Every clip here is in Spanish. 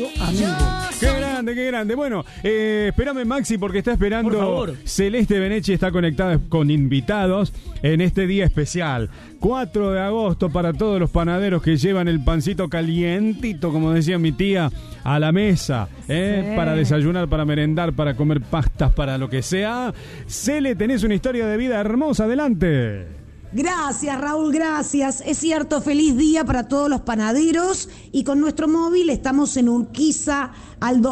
Amigo. Qué grande, qué grande. Bueno, espérame Maxi porque está esperando. Por favor. Celeste Benechi está conectada con invitados en este día especial. 4 de agosto para todos los panaderos que llevan el pancito calientito, como decía mi tía, a la mesa, Sí. para desayunar, para merendar, para comer pastas, para lo que sea. Cele, tenés una historia de vida hermosa, adelante. Gracias, Raúl, gracias. Es cierto, feliz día para todos los panaderos y con nuestro móvil estamos en Urquiza al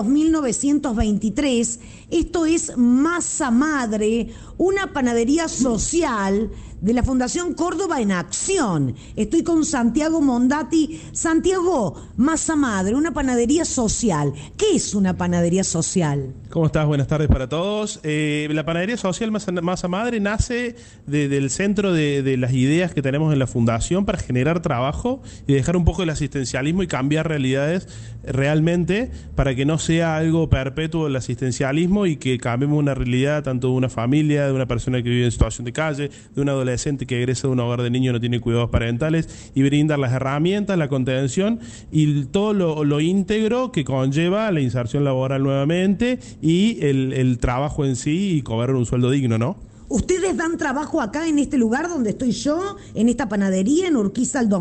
2923. Esto es Masa Madre, una panadería social de la Fundación Córdoba en Acción. Estoy con Santiago Mondati. Santiago, Masa Madre, una panadería social. ¿Qué es una panadería social? ¿Cómo estás? Buenas tardes para todos. La panadería social Masa Madre nace del centro de las ideas que tenemos en la fundación para generar trabajo y dejar un poco el asistencialismo y cambiar realidades realmente para que no sea algo perpetuo el asistencialismo y que cambiemos una realidad tanto de una familia, de una persona que vive en situación de calle, de un adolescente que egresa de un hogar de niños y no tiene cuidados parentales, y brindar las herramientas, la contención y todo lo íntegro que conlleva la inserción laboral nuevamente y el trabajo en sí y cobrar un sueldo digno, ¿no? Ustedes dan trabajo acá en este lugar donde estoy yo, en esta panadería, en Urquiza al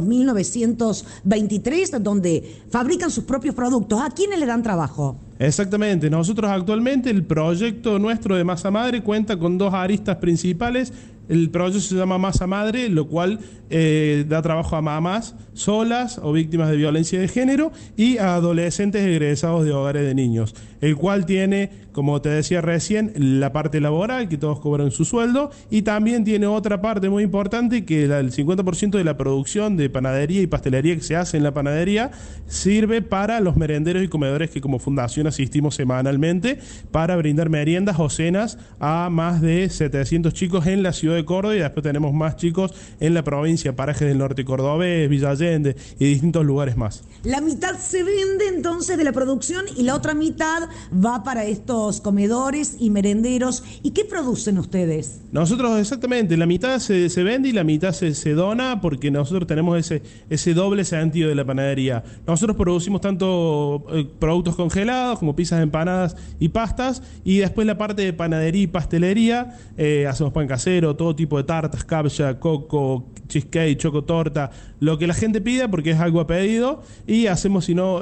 2923, donde fabrican sus propios productos. ¿A quiénes le dan trabajo? Exactamente. Nosotros actualmente, el proyecto nuestro de Masa Madre cuenta con 2 aristas principales. El proyecto se llama Masa Madre, lo cual da trabajo a mamás solas o víctimas de violencia de género y a adolescentes egresados de hogares de niños, el cual tiene, como te decía recién, la parte laboral, que todos cobran su sueldo, y también tiene otra parte muy importante, que el 50% de la producción de panadería y pastelería que se hace en la panadería sirve para los merenderos y comedores que como fundación asistimos semanalmente para brindar meriendas o cenas a más de 700 chicos en la ciudad de Córdoba, y después tenemos más chicos en la provincia, parajes del norte cordobés, Villa Allende y distintos lugares más. La mitad se vende entonces de la producción y la otra mitad va para estos comedores y merenderos. ¿Y qué producen ustedes? Nosotros exactamente, la mitad se vende y la mitad se dona, porque nosotros tenemos ese doble sentido de la panadería. Nosotros producimos tanto productos congelados como pizzas, empanadas y pastas, y después la parte de panadería y pastelería, hacemos pan casero, todo tipo de tartas, capcha, coco, cheesecake, chocotorta, lo que la gente pida porque es algo a pedido, y hacemos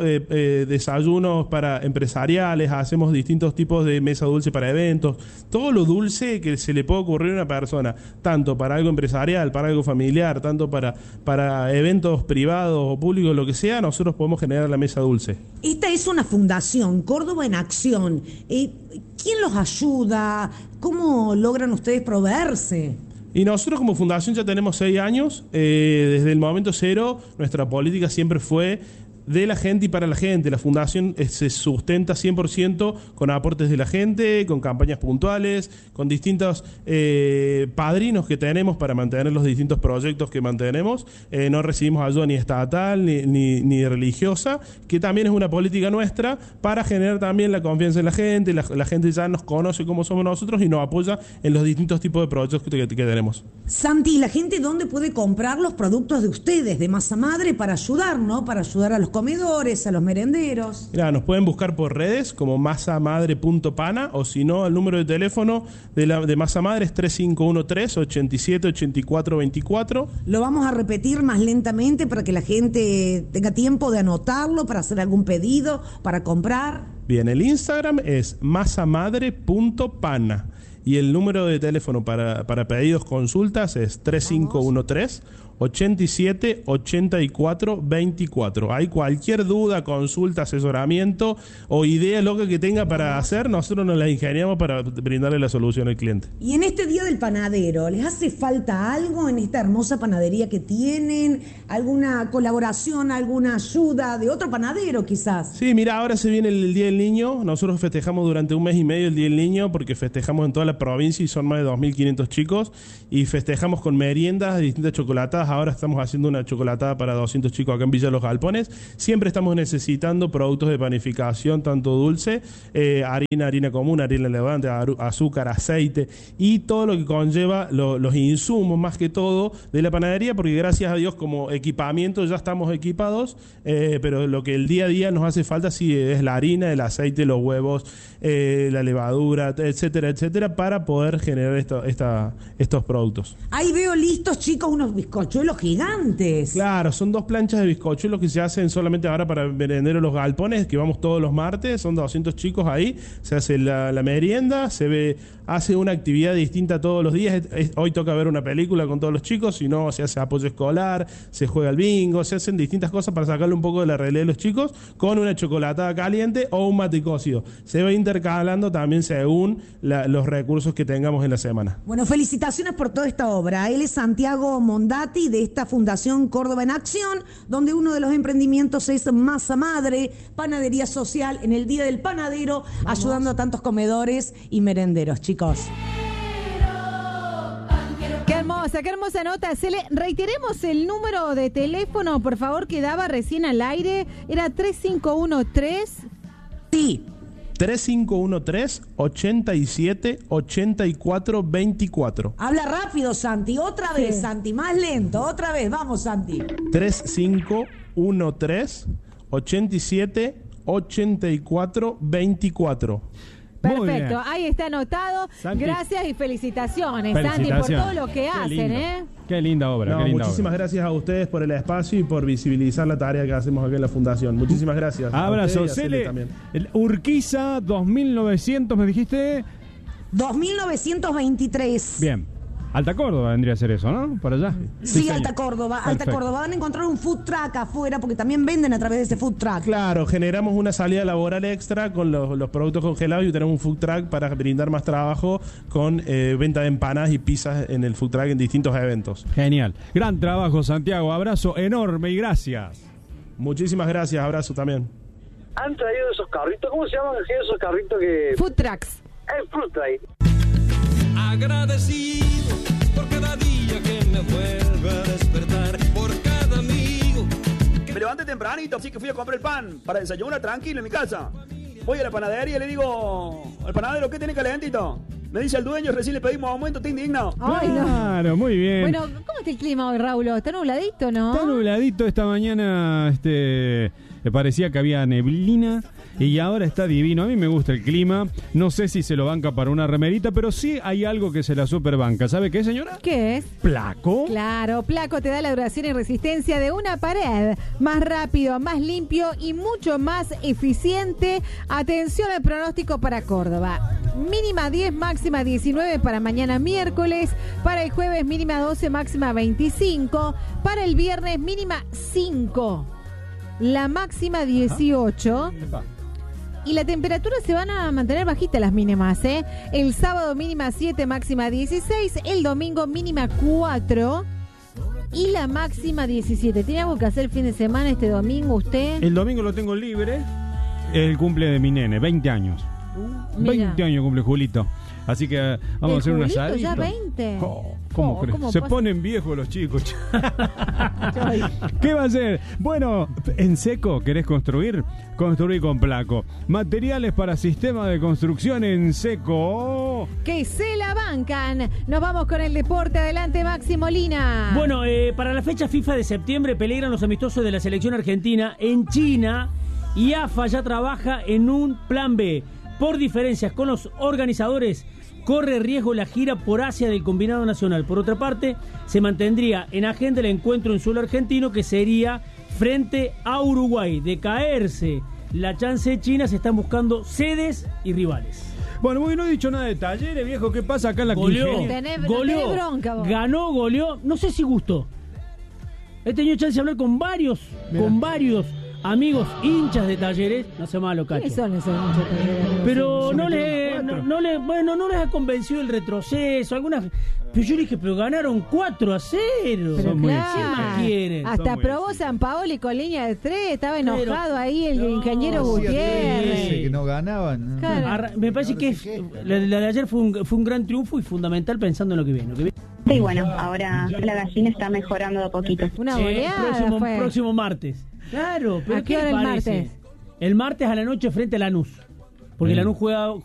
desayunos para empresariales, hacemos distintos tipos de mesa dulce para eventos, todo lo dulce que se le puede ocurrir a una persona, tanto para algo empresarial, para algo familiar, tanto para eventos privados o públicos, lo que sea, nosotros podemos generar la mesa dulce. Esta es una fundación, Córdoba en Acción. ¿Quién los ayuda? ¿Cómo logran ustedes proveerse? Y nosotros como fundación ya tenemos 6 años. Desde el momento cero nuestra política siempre fue de la gente y para la gente. La fundación se sustenta 100% con aportes de la gente, con campañas puntuales, con distintos padrinos que tenemos para mantener los distintos proyectos que mantenemos. No recibimos ayuda ni estatal ni religiosa, que también es una política nuestra para generar también la confianza en la gente. La gente ya nos conoce cómo somos nosotros y nos apoya en los distintos tipos de proyectos que tenemos. Santi, ¿la gente dónde puede comprar los productos de ustedes, de Masa Madre, para ayudar, ¿no? Para ayudar a los comedores, a los merenderos. Mirá, nos pueden buscar por redes como masamadre.pana, o si no, el número de teléfono de Masa Madre es 3513-878424. Lo vamos a repetir más lentamente para que la gente tenga tiempo de anotarlo, para hacer algún pedido, para comprar. Bien, el Instagram es masamadre.pana y el número de teléfono para pedidos, consultas es 3513-878424. Hay cualquier duda, consulta, asesoramiento o idea loca que tenga para hacer, nosotros nos la ingeniamos para brindarle la solución al cliente. Y en este Día del Panadero, ¿les hace falta algo en esta hermosa panadería que tienen? ¿Alguna colaboración, alguna ayuda de otro panadero quizás? Sí, mira, ahora se viene el Día del Niño. Nosotros festejamos durante 1 mes y medio el Día del Niño, porque festejamos en toda la provincia y son más de 2.500 chicos, y festejamos con meriendas, distintas chocolatadas chocolatada. Ahora estamos haciendo una chocolatada para 200 chicos acá en Villa Los Galpones. Siempre estamos necesitando productos de panificación, tanto dulce, harina común, harina levante, azúcar, aceite y todo lo que conlleva los insumos, más que todo, de la panadería, porque gracias a Dios como equipamiento ya estamos equipados, pero lo que el día a día nos hace falta sí es la harina, el aceite, los huevos, la levadura, etcétera, etcétera, para poder generar estos productos. Ahí veo listos, chicos, unos bizcochuelos gigantes. Claro, son 2 planchas de bizcochuelos que se hacen solamente ahora para merenderos Los Galpones, que vamos todos los martes, son 200 chicos ahí, se hace la merienda, hace una actividad distinta todos los días. Hoy toca ver una película con todos los chicos, si no se hace apoyo escolar, se juega al bingo, se hacen distintas cosas para sacarle un poco de la realidad de los chicos con una chocolatada caliente o un mate cocido. Se va intercalando también según los recursos que tengamos en la semana. Bueno, felicitaciones por toda esta obra. Él es Santiago Mondati de esta Fundación Córdoba en Acción, donde uno de los emprendimientos es Masa Madre, panadería social en el Día del Panadero, ayudando a tantos comedores y merenderos, chicos. Qué hermosa nota. Reiteremos el número de teléfono, por favor, que daba recién al aire. Era 3513. Sí. 3513-87-84-24. Habla rápido, Santi. Otra vez, Santi. Más lento. Otra vez. Vamos, Santi. 3513-87-84-24. Perfecto, ahí está anotado. Santi. Gracias y felicitaciones, Santi, por todo lo que hacen. Qué linda obra. Muchísimas gracias a ustedes por el espacio y por visibilizar la tarea que hacemos aquí en la Fundación. Muchísimas gracias. Abrazo. Cele, Urquiza 2900, ¿me dijiste? 2923. Bien. Alta Córdoba vendría a ser eso, ¿no? Por allá. Sí, Alta Córdoba. Perfecto. Alta Córdoba. Van a encontrar un food truck afuera porque también venden a través de ese food truck. Claro, generamos una salida laboral extra con los productos congelados y tenemos un food truck para brindar más trabajo con venta de empanadas y pizzas en el food truck en distintos eventos. Genial. Gran trabajo, Santiago. Abrazo enorme y gracias. Muchísimas gracias. Abrazo también. Han traído esos carritos. ¿Cómo se llaman esos carritos que...? Food trucks. El food truck. Agradecido por cada día que me vuelve a despertar, por cada amigo. Me levanté tempranito, así que fui a comprar el pan para desayunar tranquilo en mi casa. Voy a la panadería y le digo al panadero, ¿qué tiene calentito? Me dice el dueño, recién le pedimos aumento, ¿te indigno? Ay, no. Claro, muy bien. Bueno, ¿cómo está el clima hoy, Raúl? ¿Está nubladito, no? Está nubladito esta mañana, me parecía que había neblina y ahora está divino. A mí me gusta el clima, no sé si se lo banca para una remerita, pero sí hay algo que se la superbanca. ¿Sabe qué, señora? ¿Qué es? Placo. Claro, Placo te da la duración y resistencia de una pared, más rápido, más limpio y mucho más eficiente. Atención al pronóstico para Córdoba. Mínima 10, máxima 19 para mañana miércoles. Para el jueves mínima 12, máxima 25. Para el viernes mínima 5. La máxima 18. Y la temperatura se van a mantener bajitas las mínimas, ¿eh? El sábado mínima 7, máxima 16. El domingo mínima 4. Y la máxima 17. ¿Tiene algo que hacer el fin de semana este domingo usted? El domingo lo tengo libre. El cumple de mi nene, 20 años. 20 años cumple Julito. Así que vamos a hacer una asadito. ¿Ya 20? ¿Cómo crees? Se ponen viejos los chicos. ¿Qué va a hacer? Bueno, en seco, ¿querés construir? Construir con Placo. Materiales para sistema de construcción en seco. Que se la bancan. Nos vamos con el deporte. Adelante, Maxi Molina. Bueno, para la fecha FIFA de septiembre peligran los amistosos de la selección argentina en China y AFA ya trabaja en un plan B. Por diferencias con los organizadores, corre riesgo la gira por Asia del combinado nacional. Por otra parte, se mantendría en agenda el encuentro en suelo argentino, que sería frente a Uruguay. De caerse la chance de China, se están buscando sedes y rivales. Bueno, muy no he dicho nada de Talleres, viejo. ¿Qué pasa acá en la Goleó, goleó. No sé si gustó. He tenido chance de hablar con varios amigos, hinchas de Talleres. No sé malo, Cacho. ¿Qué son esos hinchas de Talleres? Pero no les no les ha convencido el retroceso, algunas. Pero yo dije, pero ganaron 4-0. Pero Son muy claro, ¿Qué más quieren? hasta Son muy probó San Paoli con línea de 3, estaba enojado ahí el ingeniero Hacía Gutiérrez. meses que no ganaban. Claro. Me parece que la de ayer fue un gran triunfo y fundamental pensando en lo que viene. Y bueno, ahora la gallina está mejorando de a poquito. Una goleada fue. Próximo martes. Claro, pero ¿A qué hora le el parece? martes? El martes a la noche frente a Lanús. Porque Bien. Lanús